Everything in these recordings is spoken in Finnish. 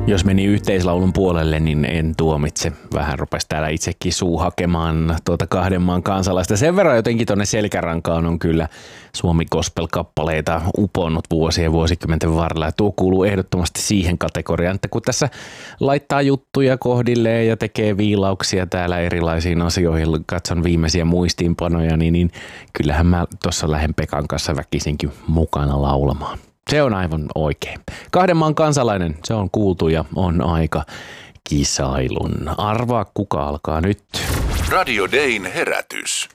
Jos meni yhteislaulun puolelle, niin en tuomitse. Vähän rupesi täällä itsekin suu hakemaan kahden maan kansalaista. Sen verran jotenkin tuonne selkärankaan on kyllä Suomi gospel-kappaleita uponnut vuosien vuosikymmenten varrella. Ja tuo kuuluu ehdottomasti siihen kategoriaan, että kun tässä laittaa juttuja kohdilleen ja tekee viilauksia täällä erilaisiin asioihin, katson viimeisiä muistiinpanoja, niin kyllähän mä tuossa lähden Pekan kanssa väkisinkin mukana laulamaan. Se on aivan oikein. Kahden maan kansalainen, se on kuultu ja on aika kisailun. Arvaa kuka alkaa nyt. Radio Dayn herätys.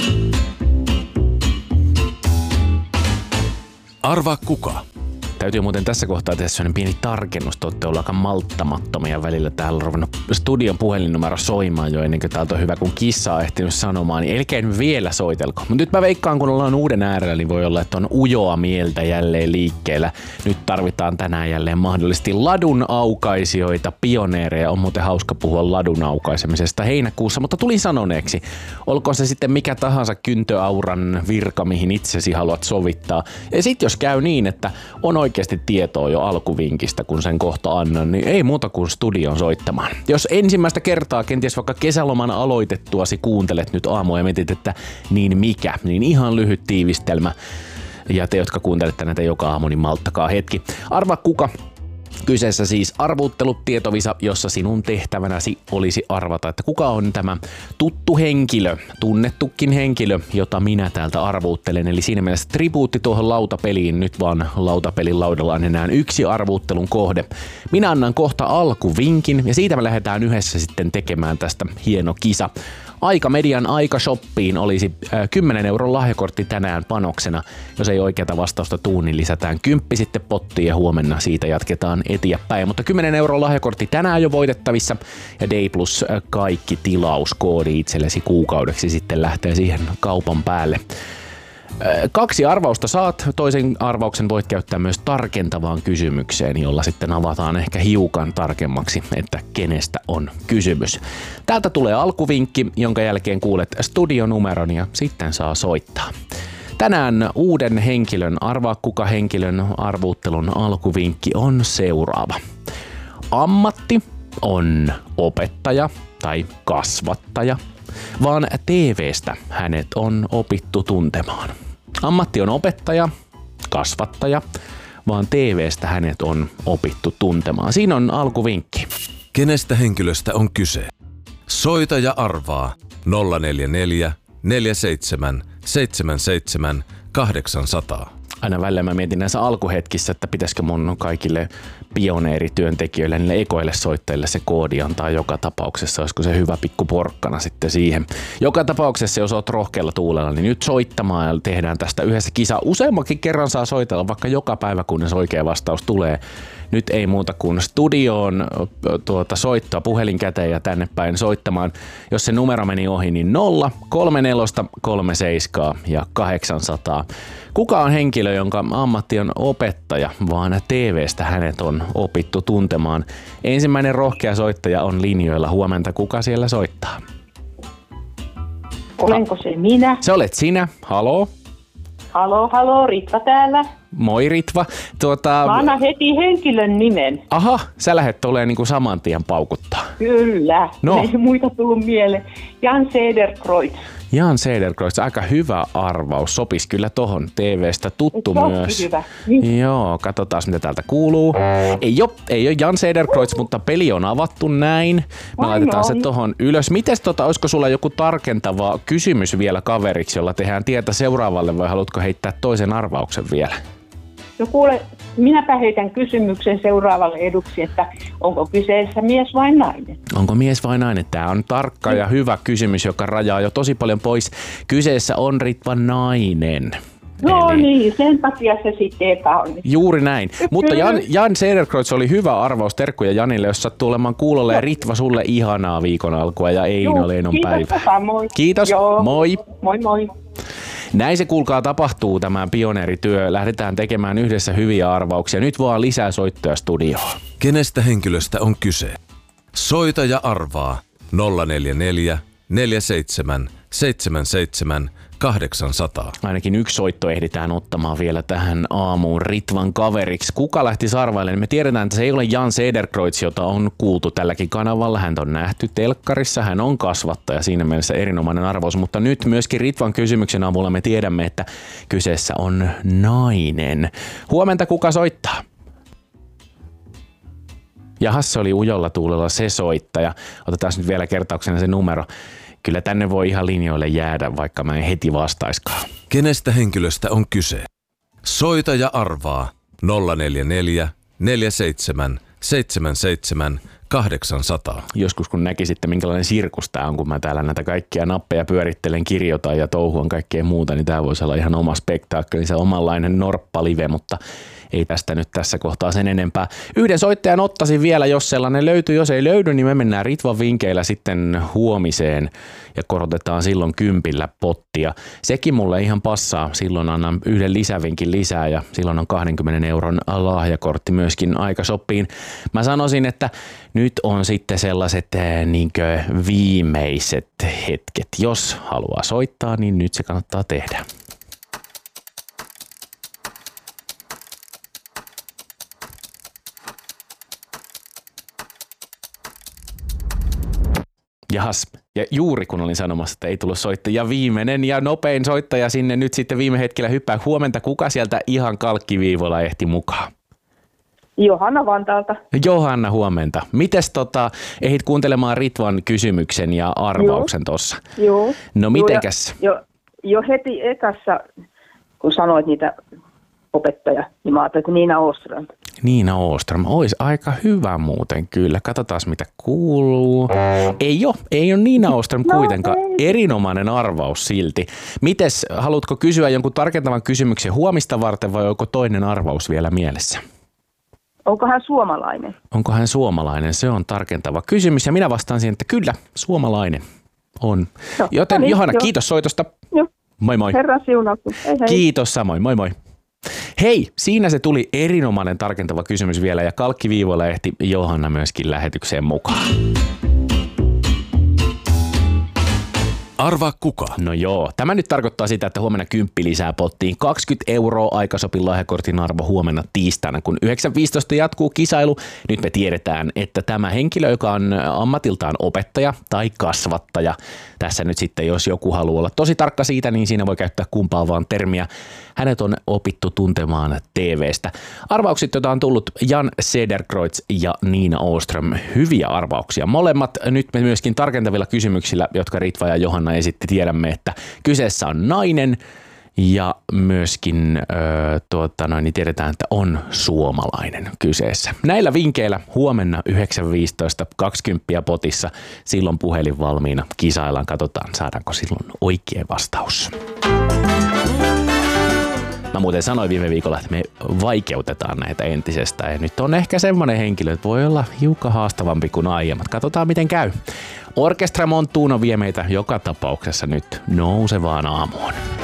Arvaa kuka. Täytyy muuten tässä kohtaa tehdä sellainen pieni tarkennus. Te olette ollut aika malttamattomia välillä. Täällä on ruvennut studion puhelinnumero soimaan jo ennen kuin täältä on hyvä, kun kissa on ehtinyt sanomaan. Niin älkää nyt vielä soitelko. Mutta nyt mä veikkaan, kun ollaan uuden äärellä, niin voi olla, että on ujoa mieltä jälleen liikkeellä. Nyt tarvitaan tänään jälleen mahdollisesti ladun aukaisijoita, pioneereja. On muuten hauska puhua ladun aukaisemisesta heinäkuussa, mutta tuli sanoneeksi. Olkoon se sitten mikä tahansa kyntöauran virka, mihin itsesi haluat sovittaa. Ja sit jos käy niin, että on oikeasti tietoa jo alkuvinkistä, kun sen kohta annan, niin ei muuta kuin studion soittamaan. Jos ensimmäistä kertaa kenties vaikka kesäloman aloitettuasi kuuntelet nyt aamua ja mietit, että niin mikä, niin ihan lyhyt tiivistelmä. Ja te, jotka kuuntelette näitä joka aamu, niin malttakaa hetki. Arvaa kuka. Kyseessä siis arvuttelutietovisä, jossa sinun tehtävänäsi olisi arvata, että kuka on tämä tuttu henkilö, tunnettukin henkilö, jota minä täältä arvuuttelen. Eli siinä mielessä tribuutti tuohon lautapeliin, nyt vaan lautapelin laudalla on enää yksi arvuuttelun kohde. Minä annan kohta alkuvinkin ja siitä me lähdetään yhdessä sitten tekemään tästä hieno kisa. Median Aika-shoppiin olisi 10 € lahjakortti tänään panoksena. Jos ei oikeata vastausta tuu, niin lisätään 10 sitten pottiin ja huomenna siitä jatketaan eteenpäin. Mutta 10 € lahjakortti tänään jo voitettavissa ja Day Plus kaikki tilauskoodi itsellesi kuukaudeksi sitten lähtee siihen kaupan päälle. 2 arvausta saat. Toisen arvauksen voit käyttää myös tarkentavaan kysymykseen, jolla sitten avataan ehkä hiukan tarkemmaksi, että kenestä on kysymys. Täältä tulee alkuvinkki, jonka jälkeen kuulet studionumeron ja sitten saa soittaa. Tänään uuden henkilön, arvaa kuka henkilön arvuuttelun alkuvinkki on seuraava. Ammatti on opettaja tai kasvattaja, vaan TV:stä hänet on opittu tuntemaan. Ammatti on opettaja, kasvattaja, vaan TV:stä hänet on opittu tuntemaan. Siinä on alkuvinkki. Kenestä henkilöstä on kyse? Soita ja arvaa 044 47 77 800. Aina välillä mä mietin näissä alkuhetkissä, että pitäisikö mun kaikille pioneerityöntekijöille, niille ekoille soittajille se koodi antaa joka tapauksessa. Olisiko se hyvä pikku porkkana sitten siihen. Joka tapauksessa, jos oot rohkealla tuulella, niin nyt soittamaan ja tehdään tästä yhdessä kisa. Useammankin kerran saa soitella vaikka joka päivä, kunnes oikea vastaus tulee. Nyt ei muuta kuin studioon soittaa puhelin käteen ja tänne päin soittamaan. Jos se numero meni ohi, niin 0, 34, 37 ja 800. Kuka on henkilö, jonka ammatti on opettaja, vaan TV:stä hänet on opittu tuntemaan? Ensimmäinen rohkea soittaja on linjoilla. Huomenta, kuka siellä soittaa? Olenko se minä? Se olet sinä. Haloo? Haloo, Ritva täällä. Moi Ritva. Mä annan heti henkilön nimen. Aha, sä lähdet tulee niinku saman tien paukuttaa. Kyllä, no. Ei muita tullut mieleen. Jan Cederkreutz. Jan Cederkreutz, aika hyvä arvaus. Sopisi kyllä tohon TV:stä tuttu myös. Hyvä. Niin. Joo, katsotaan mitä täältä kuuluu. Ei ole Jan Cederkreutz, mutta peli on avattu näin. Me laitetaan se tohon ylös. Mites olisiko sulla joku tarkentava kysymys vielä kaveriksi, jolla tehdään tietä seuraavalle vai haluatko heittää toisen arvauksen vielä? No kuule, minäpä heitän kysymyksen seuraavalle eduksi, että onko kyseessä mies vai nainen? Onko mies vai nainen? Tämä on tarkka ja hyvä kysymys, joka rajaa jo tosi paljon pois. Kyseessä on Ritva nainen. No niin, sen takia se sitten epäonnistui. Juuri näin. Mutta Jan Cederkreutz oli hyvä arvaus. Terkkuja Janille, jos sattuu olemaan kuulolla. Ja Ritva, sulle ihanaa viikon alkua ja Eino Leinon päivää. Kiitos, moi. Kiitos, joo. moi. Moi. Näin se kuulkaa tapahtuu tämä pioneerityö. Lähdetään tekemään yhdessä hyviä arvauksia. Nyt vaan lisää soittoja studioon. Kenestä henkilöstä on kyse? Soita ja arvaa 044 47 77 800. Ainakin yksi soitto ehditään ottamaan vielä tähän aamuun Ritvan kaveriksi. Kuka lähti sarvaille? Me tiedetään, että se ei ole Jan Cederkreutz, jota on kuultu tälläkin kanavalla. Hän on nähty telkkarissa. Hän on kasvattaja, siinä mielessä erinomainen arvaus. Mutta nyt myöskin Ritvan kysymyksen avulla me tiedämme, että kyseessä on nainen. Huomenta, kuka soittaa? Jahas, se oli ujolla tuulella se soittaja. Otetaan nyt vielä kertauksena se numero. Kyllä tänne voi ihan linjoille jäädä, vaikka mä en heti vastaiskaan. Kenestä henkilöstä on kyse? Soita ja arvaa 044 47 77 800. Joskus kun näkisitte, minkälainen sirkus tää on, kun mä täällä näitä kaikkia nappeja pyörittelen, kirjoitan ja touhuan kaikkea muuta, niin tää voisi olla ihan oma spektaakkeli, se omanlainen norppalive, mutta ei tästä nyt tässä kohtaa sen enempää. Yhden soittajan ottaisin vielä, jos sellainen löytyy. Jos ei löydy, niin me mennään Ritvan vinkeillä sitten huomiseen ja korotetaan silloin 10 pottia. Sekin mulle ihan passaa. Silloin annan yhden lisävinkin lisää ja silloin on 20 euron lahjakortti myöskin aika sopiin. Mä sanoisin, että nyt on sitten sellaiset niinkö viimeiset hetket. Jos haluaa soittaa, niin nyt se kannattaa tehdä. Jahas, ja juuri kun olin sanomassa, että ei tullut soittaja, viimeinen ja nopein soittaja sinne nyt sitten viime hetkellä hyppää. Huomenta, kuka sieltä ihan kalkkiviivolla ehti mukaan? Johanna Vantaalta. Johanna, huomenta. Mites ehdit kuuntelemaan Ritvan kysymyksen ja arvauksen tuossa? Joo. No mitenkäs? Jo heti ekassa, kun sanoit niitä opettaja, niin mä ajattelin, että Niina Åström. Niina Åström, ois aika hyvä muuten kyllä. Katsotaan mitä kuuluu. Ei ole Niina Åström kuitenkaan. Erinomainen arvaus silti. Mites, haluatko kysyä jonkun tarkentavan kysymyksen huomista varten vai onko toinen arvaus vielä mielessä? Onko hän suomalainen? Onko hän suomalainen? Se on tarkentava kysymys ja minä vastaan siihen, että kyllä, suomalainen on. No, joten niin, Johanna, kiitos soitosta. Joo. Moi moi. Herra siunattu. Hei hei. Kiitos samoin, moi moi. Hei, siinä se tuli erinomainen tarkentava kysymys vielä ja kalkkiviivoilla ehti Johanna myöskin lähetykseen mukaan. Arvaa kuka? No joo, tämä nyt tarkoittaa sitä, että huomenna 10 lisää pottiin. 20 € aikasopin lahjakortin arvo huomenna tiistaina, kun 9.15 jatkuu kisailu. Nyt me tiedetään, että tämä henkilö, joka on ammatiltaan opettaja tai kasvattaja, tässä nyt sitten jos joku haluaa olla tosi tarkka siitä, niin siinä voi käyttää kumpaa vaan termiä. Hänet on opittu tuntemaan TV:stä. Arvaukset, joita on tullut Jan Cederkreutz ja Niina Åström. Hyviä arvauksia. Molemmat nyt me myöskin tarkentavilla kysymyksillä, jotka Ritva ja Johanna esitti, tiedämme, että kyseessä on nainen ja myöskin niin tiedetään, että on suomalainen kyseessä. Näillä vinkeillä huomenna 9.15 20 potissa, silloin puhelin valmiina, kisaillaan, katsotaan saadaanko silloin oikea vastaus. Mä muuten sanoin viime viikolla, että me vaikeutetaan näitä entisestään ja nyt on ehkä semmoinen henkilö, että voi olla hiukan haastavampi kuin aiemmat. Katsotaan miten käy. Orkestra Montuno vie meitä joka tapauksessa nyt nousevaan aamuun.